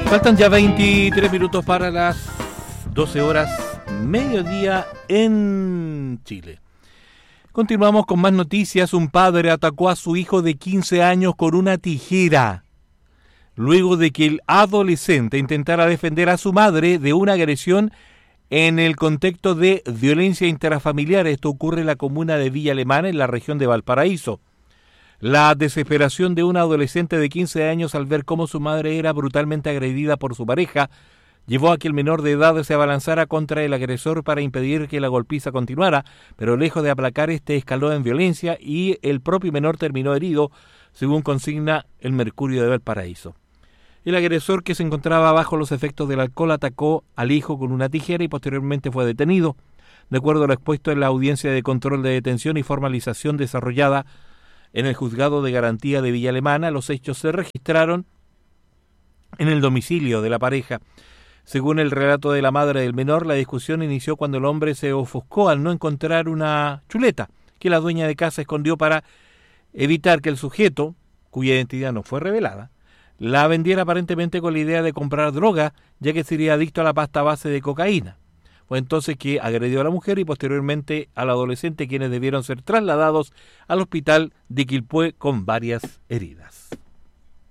Faltan ya 23 minutos para las 12 horas, mediodía en Chile. Continuamos con más noticias. Un padre atacó a su hijo de 15 años con una tijera, luego de que el adolescente intentara defender a su madre de una agresión en el contexto de violencia intrafamiliar. Esto ocurre en la comuna de Villa Alemana, en la región de Valparaíso. La desesperación de un adolescente de 15 años al ver cómo su madre era brutalmente agredida por su pareja llevó a que el menor de edad se abalanzara contra el agresor para impedir que la golpiza continuara, pero lejos de aplacar, escaló en violencia y el propio menor terminó herido, según consigna el Mercurio de Valparaíso. El agresor, que se encontraba bajo los efectos del alcohol, atacó al hijo con una tijera y posteriormente fue detenido. De acuerdo a lo expuesto en la audiencia de control de detención y formalización desarrollada en el Juzgado de Garantía de Villa Alemana, los hechos se registraron en el domicilio de la pareja. Según el relato de la madre del menor, la discusión inició cuando el hombre se ofuscó al no encontrar una chuleta que la dueña de casa escondió para evitar que el sujeto, cuya identidad no fue revelada, la vendiera aparentemente con la idea de comprar droga, ya que sería adicto a la pasta base de cocaína. Fue entonces que agredió a la mujer y posteriormente al adolescente, quienes debieron ser trasladados al hospital de Quilpué con varias heridas.